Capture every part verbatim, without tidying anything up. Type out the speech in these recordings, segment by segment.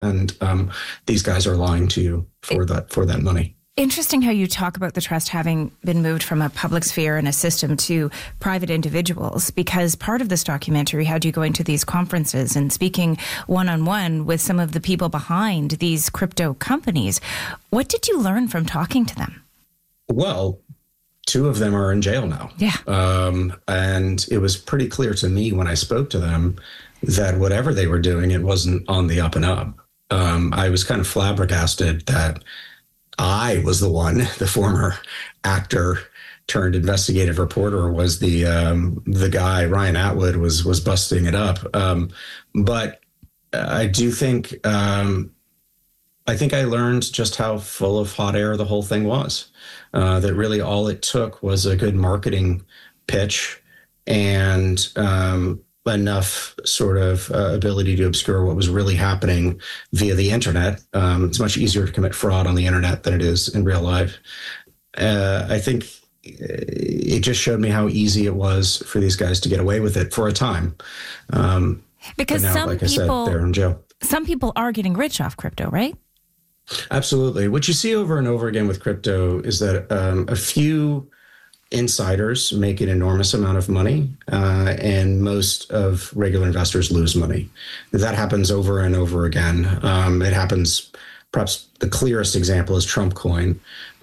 And um, these guys are lying to you for that for that money. Interesting how you talk about the trust having been moved from a public sphere and a system to private individuals, because part of this documentary had you going to these conferences and speaking one-on-one with some of the people behind these crypto companies. What did you learn from talking to them? Well, two of them are in jail now. Yeah. Um, and it was pretty clear to me when I spoke to them that whatever they were doing, it wasn't on the up and up. Um, I was kind of flabbergasted that I was the one, the former actor turned investigative reporter, was the um, the guy, Ryan Atwood, was was busting it up. Um, but I do think um, I think I learned just how full of hot air the whole thing was. Uh, that really all it took was a good marketing pitch and um, enough sort of uh, ability to obscure what was really happening via the internet. Um, it's much easier to commit fraud on the internet than it is in real life. Uh, I think it just showed me how easy it was for these guys to get away with it for a time. Um, because now, some like I people, said, they're in jail. Some people are getting rich off crypto, right? Absolutely. What you see over and over again with crypto is that um, a few insiders make an enormous amount of money, uh, and most of regular investors lose money. That happens over and over again. Um, it happens, perhaps the clearest example is Trump coin,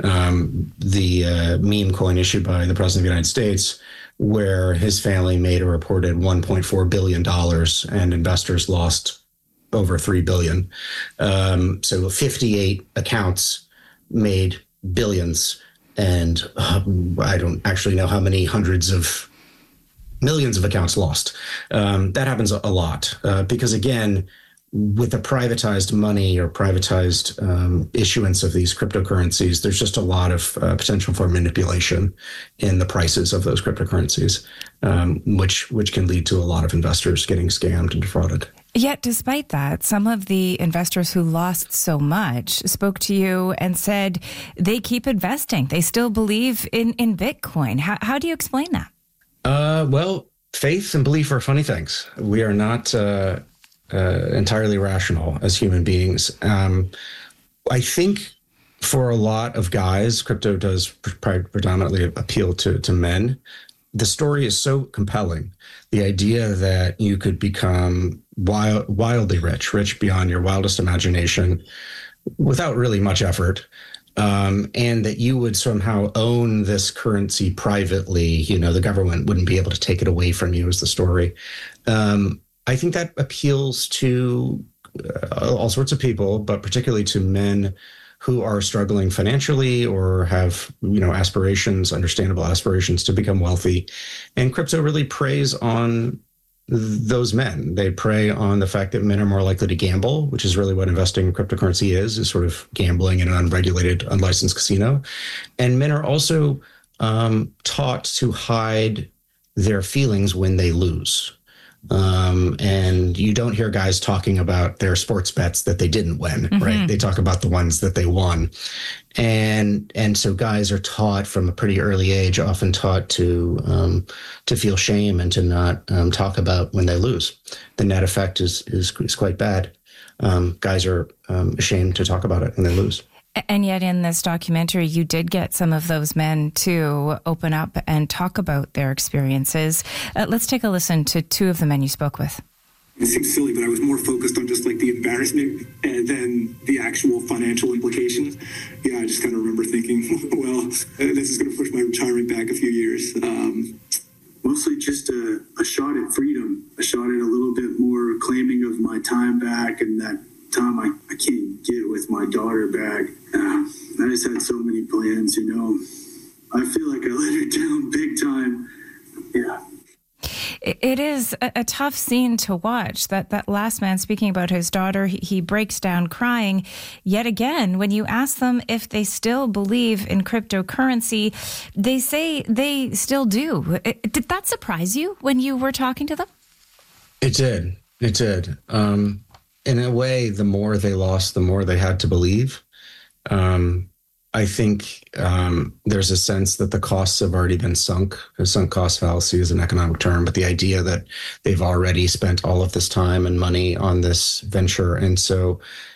um, the uh, meme coin issued by the President of the United States, where his family made a reported one point four billion dollars and investors lost over three billion dollars. Um, so fifty-eight accounts made billions. And uh, I don't actually know how many hundreds of millions of accounts lost. Um, that happens a lot uh, because, again, with the privatized money or privatized um, issuance of these cryptocurrencies, there's just a lot of uh, potential for manipulation in the prices of those cryptocurrencies, um, which which can lead to a lot of investors getting scammed and defrauded. Yet, despite that, some of the investors who lost so much spoke to you and said they keep investing. They still believe in, in Bitcoin. How, how do you explain that? Uh, well, faith and belief are funny things. We are not uh, uh, entirely rational as human beings. Um, I think for a lot of guys, crypto does pre- predominantly appeal to, to men. The story is so compelling. The idea that you could become wild, wildly rich, rich beyond your wildest imagination, without really much effort, um, and that you would somehow own this currency privately. You know, the government wouldn't be able to take it away from you, is the story. Um, I think that appeals to uh, all sorts of people, but particularly to men who are struggling financially or have, you know, aspirations, understandable aspirations to become wealthy. And crypto really preys on those men. They prey on the fact that men are more likely to gamble, which is really what investing in cryptocurrency is, is sort of gambling in an unregulated, unlicensed casino. And men are also um, taught to hide their feelings when they lose. Um, and you don't hear guys talking about their sports bets that they didn't win, mm-hmm. right? They talk about the ones that they won. And and so guys are taught from a pretty early age, often taught to um, to feel shame and to not um, talk about when they lose. The net effect is is, is quite bad. Um, guys are um, ashamed to talk about it when they lose. And yet in this documentary, you did get some of those men to open up and talk about their experiences. Uh, let's take a listen to two of the men you spoke with. It seems silly, but I was more focused on just like the embarrassment and then the actual financial implications. Yeah, I just kind of remember thinking, well, this is going to push my retirement back a few years. Um, mostly just a, a shot at freedom, a shot at a little bit more claiming of my time back and that time I, I can't get with my daughter back. Uh, I just had so many plans, you know. I feel like I let her down big time. Yeah. It is a, a tough scene to watch. That that last man speaking about his daughter, he, he breaks down crying. Yet again, when you ask them if they still believe in cryptocurrency, they say they still do. It, did that surprise you when you were talking to them? It did. It did. Um, in a way, the more they lost, the more they had to believe. Um, I think um, there's a sense that the costs have already been sunk. A sunk cost fallacy is an economic term, but the idea that they've already spent all of this time and money on this venture. And so